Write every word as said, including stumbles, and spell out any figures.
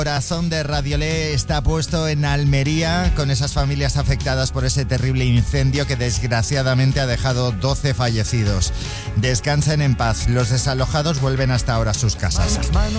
Corazón de Radiolé está puesto en Almería con esas familias afectadas por ese terrible incendio que desgraciadamente ha dejado doce fallecidos. Descansen en paz. Los desalojados vuelven hasta ahora a sus casas.